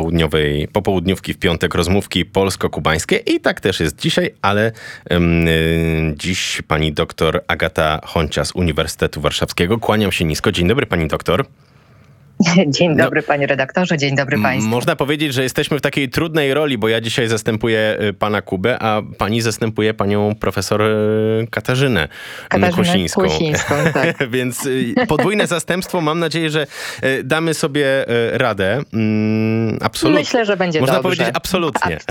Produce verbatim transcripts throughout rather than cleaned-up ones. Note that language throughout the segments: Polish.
popołudniowej, popołudniówki w piątek, rozmówki polsko-kubańskie i tak też jest dzisiaj, ale um, y, dziś pani doktor Agata Honcia z Uniwersytetu Warszawskiego. Kłaniam się nisko. Dzień dobry, pani doktor. Dzień dobry, no, panie redaktorze, dzień dobry państwu. Można powiedzieć, że jesteśmy w takiej trudnej roli, bo ja dzisiaj zastępuję pana Kubę, a pani zastępuje panią profesor Katarzynę, Katarzynę Kłosińską. Kłosińską, tak. Więc podwójne zastępstwo, mam nadzieję, że damy sobie radę. Absolutnie. Myślę, że będzie Można dobrze. powiedzieć absolutnie.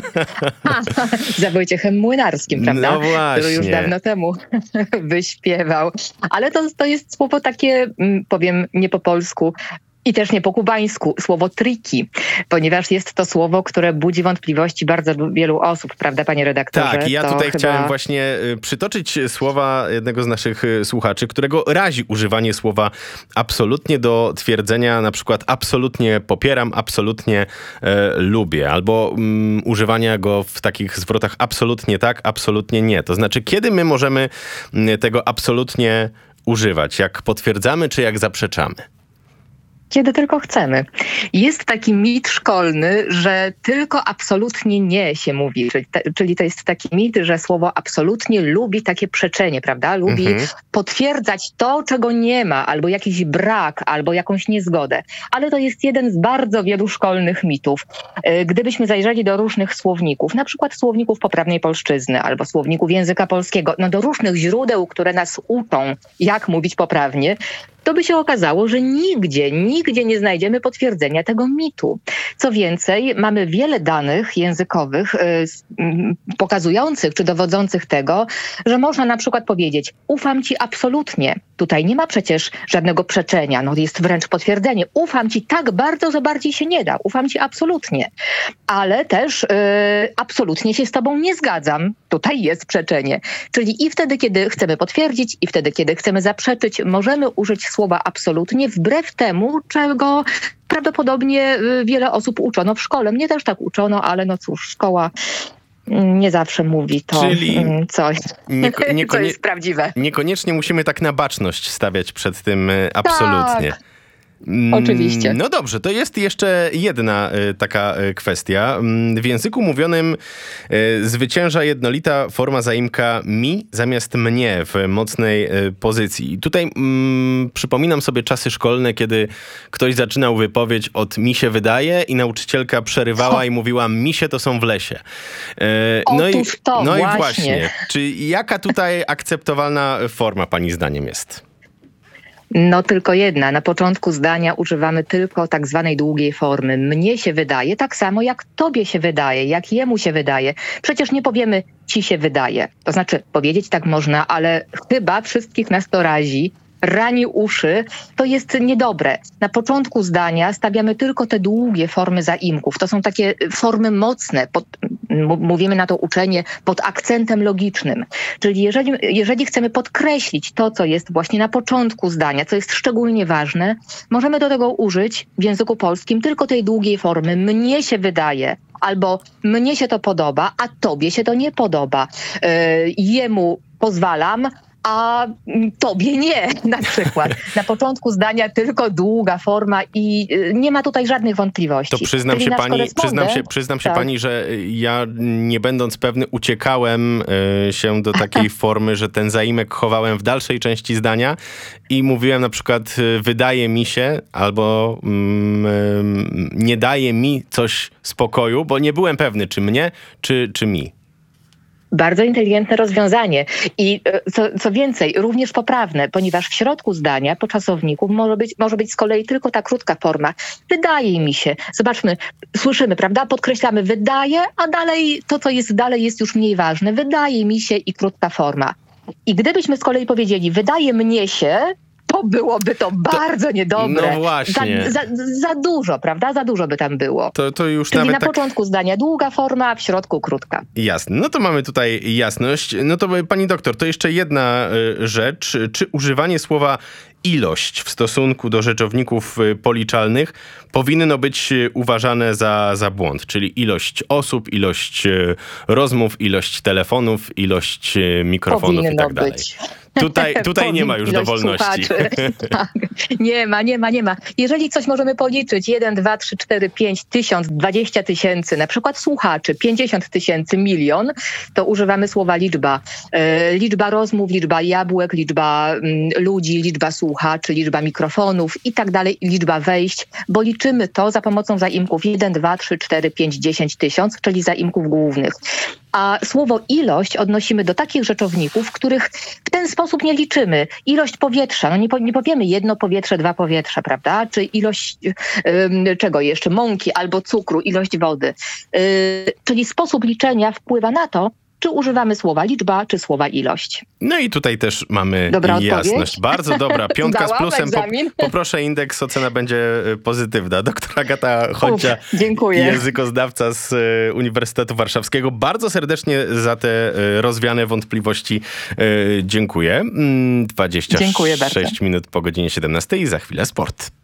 A, za Wojciechem Młynarskim, prawda? No właśnie. Który już dawno temu wyśpiewał. Ale to, to jest słowo takie, powiem nie po polsku, i też nie po kubańsku, słowo triki, ponieważ jest to słowo, które budzi wątpliwości bardzo wielu osób, prawda, panie redaktorze? Tak, ja to tutaj chyba... chciałem właśnie przytoczyć słowa jednego z naszych słuchaczy, którego razi używanie słowa absolutnie do twierdzenia na przykład absolutnie popieram, absolutnie e, lubię, albo mm, używania go w takich zwrotach absolutnie tak, absolutnie nie. To znaczy, kiedy my możemy tego absolutnie używać? Jak potwierdzamy, czy jak zaprzeczamy? Kiedy tylko chcemy. Jest taki mit szkolny, że tylko absolutnie nie się mówi. Czyli, te, czyli to jest taki mit, że słowo absolutnie lubi takie przeczenie, prawda? Lubi mhm. potwierdzać to, czego nie ma, albo jakiś brak, albo jakąś niezgodę. Ale to jest jeden z bardzo wielu szkolnych mitów. Gdybyśmy zajrzeli do różnych słowników, na przykład słowników poprawnej polszczyzny, albo słowników języka polskiego, no do różnych źródeł, które nas uczą, jak mówić poprawnie, to by się okazało, że nigdzie, nigdzie nie znajdziemy potwierdzenia tego mitu. Co więcej, mamy wiele danych językowych y, y, pokazujących czy dowodzących tego, że można na przykład powiedzieć: ufam ci absolutnie. Tutaj nie ma przecież żadnego przeczenia, no jest wręcz potwierdzenie. Ufam ci tak bardzo, że bardziej się nie da. Ufam ci absolutnie. Ale też y, absolutnie się z tobą nie zgadzam. Tutaj jest przeczenie. Czyli i wtedy, kiedy chcemy potwierdzić, i wtedy, kiedy chcemy zaprzeczyć, możemy użyć słowa absolutnie wbrew temu, czego prawdopodobnie wiele osób uczono w szkole. Mnie też tak uczono, ale no cóż, szkoła nie zawsze mówi to Czyli coś, nieko- niekonie- co jest prawdziwe. Niekoniecznie musimy tak na baczność stawiać przed tym absolutnie. Tak. Oczywiście. No dobrze, to jest jeszcze jedna y, taka y, kwestia. W języku mówionym y, zwycięża jednolita forma zaimka mi zamiast mnie w mocnej y, pozycji. I tutaj mm, przypominam sobie czasy szkolne, kiedy ktoś zaczynał wypowiedź od mi się wydaje i nauczycielka przerywała o. i mówiła mi się to są w lesie. Y, no Otóż i, to no właśnie. i właśnie. Czy jaka tutaj akceptowalna forma pani zdaniem jest? No tylko jedna. Na początku zdania używamy tylko tak zwanej długiej formy. Mnie się wydaje, tak samo jak tobie się wydaje, jak jemu się wydaje. Przecież nie powiemy ci się wydaje. To znaczy powiedzieć tak można, ale chyba wszystkich nas to razi. Rani uszy, to jest niedobre. Na początku zdania stawiamy tylko te długie formy zaimków. To są takie formy mocne, pod, m- mówimy na to uczenie, pod akcentem logicznym. Czyli jeżeli, jeżeli chcemy podkreślić to, co jest właśnie na początku zdania, co jest szczególnie ważne, możemy do tego użyć w języku polskim tylko tej długiej formy. Mnie się wydaje, albo mnie się to podoba, a tobie się to nie podoba. Yy, jemu pozwalam, a tobie nie, na przykład. Na początku zdania tylko długa forma i nie ma tutaj żadnych wątpliwości. To przyznam Czyli się pani, przyznam się, przyznam się tak. pani, że ja nie będąc pewny uciekałem y, się do takiej formy, że ten zaimek chowałem w dalszej części zdania i mówiłem na przykład y, wydaje mi się albo y, y, nie daje mi coś spokoju, bo nie byłem pewny czy mnie, czy, czy mi. Bardzo inteligentne rozwiązanie i co, co więcej, również poprawne, ponieważ w środku zdania po czasowniku może być, może być z kolei tylko ta krótka forma. Wydaje mi się. Zobaczmy, słyszymy, prawda? Podkreślamy wydaje, a dalej to, co jest dalej, jest już mniej ważne. Wydaje mi się i krótka forma. I gdybyśmy z kolei powiedzieli wydaje mnie się, to byłoby to bardzo to, niedobre. No właśnie. Za, za, za dużo, prawda? Za dużo by tam było. To, to już Czyli nawet na tak... początku zdania długa forma, a w środku krótka. Jasne. No to mamy tutaj jasność. No to pani doktor, to jeszcze jedna y, rzecz. Czy używanie słowa ilość w stosunku do rzeczowników policzalnych powinno być uważane za, za błąd, czyli ilość osób, ilość rozmów, ilość telefonów, ilość mikrofonów powinno i tak dalej. Być. Tutaj, tutaj nie ma już ilość dowolności. słuchaczy. Tak. Nie ma, nie ma, nie ma. Jeżeli coś możemy policzyć, jeden, dwa, trzy, cztery, pięć, tysiąc, dwadzieścia tysięcy, na przykład słuchaczy, pięćdziesiąt tysięcy, milion, to używamy słowa liczba. E, liczba rozmów, liczba jabłek, liczba mm, ludzi, liczba słuchaczy, liczba mikrofonów i tak dalej, liczba wejść, bo liczymy to za pomocą zaimków jeden, dwa, trzy, cztery, pięć, dziesięć, tysiąc, czyli zaimków głównych. A słowo ilość odnosimy do takich rzeczowników, których w ten sposób nie liczymy. Ilość powietrza, no nie, po, nie powiemy jedno powietrze, dwa powietrza, prawda? Czy ilość ym, czego jeszcze? Mąki albo cukru, ilość wody. Yy, czyli sposób liczenia wpływa na to, czy używamy słowa liczba, czy słowa ilość. No i tutaj też mamy Dobra jasność. odpowiedź? Bardzo dobra, piątka z Zdałam plusem. Po, egzamin. poproszę indeks, ocena będzie pozytywna. Doktor Agata Chodzia, Uf, dziękuję. językoznawca z e, Uniwersytetu Warszawskiego. Bardzo serdecznie za te e, rozwiane wątpliwości e, dziękuję. Mm, dwadzieścia Dziękuję sześć bardzo. minut po godzinie siedemnastej i za chwilę sport.